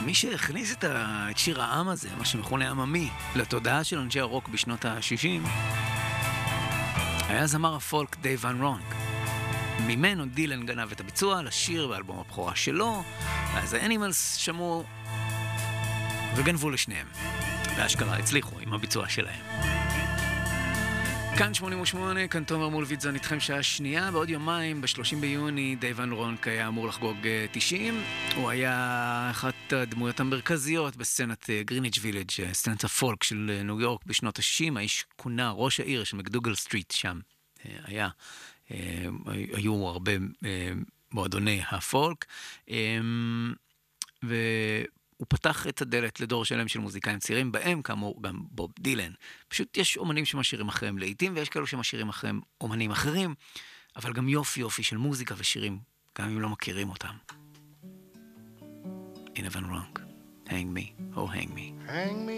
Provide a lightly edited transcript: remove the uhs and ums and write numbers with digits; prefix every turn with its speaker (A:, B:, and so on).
A: מי שהכניס את שיר העם הזה, מה שמכונה עממי, לתודעה של אנשי הרוק בשנות ה-60, היה זמר הפולק דייב ון רונק. ממנו דילן גנב את הביצוע לשיר באלבום הבכורה שלו, ואז האנימלס שמעו וגנבו לשניהם. באשכרה הצליחו עם הביצוע שלהם. כאן 88, כאן תומר מולביטזון איתכם שעה שנייה. בעוד יומיים, ב-30 ביוני, דייב ון רונק היה אמור לחגוג 90. הוא היה אחת הדמויות המרכזיות בסצנת גריניץ' וילג', סצנת הפולק של ניו יורק בשנות ה-60. האיש כונה ראש העיר של מקדוגל סטריט שם. היו הרבה מועדוני הפולק. הוא פתח את הדלת לדור שלם של מוזיקאים צעירים, בהם כאמור גם בוב דילן. פשוט יש אומנים שמשאירים אחריהם לעיתים, ויש כאלו שמשאירים אחריהם אומנים אחרים, אבל גם יופי של מוזיקה ושירים, גם אם לא מכירים אותם. הנה ון רונק, Hang me, oh hang me.
B: Hang me